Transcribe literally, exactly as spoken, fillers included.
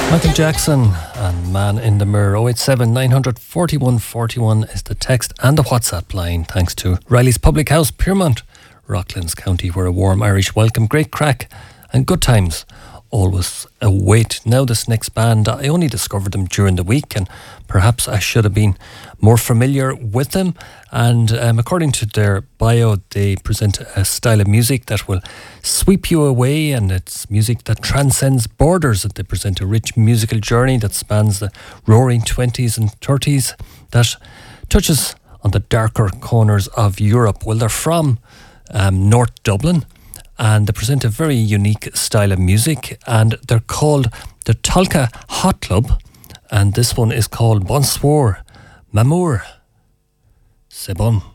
Michael Jackson and Man in the Mirror. oh eight seven, nine four one, four one is the text and the WhatsApp line, thanks to Riley's Public House, Piermont, Rocklands County, where a warm Irish welcome, great crack and good times always await. Now this next band, I only discovered them during the week and perhaps I should have been more familiar with them. And um, according to their bio, they present a style of music that will sweep you away, and it's music that transcends borders. They present a rich musical journey that spans the roaring twenties and thirties that touches on the darker corners of Europe. Well, they're from um, North Dublin, and they present a very unique style of music, and they're called the Tolka Hot Club, and this one is called Bonsoir, Mamour, C'est bon.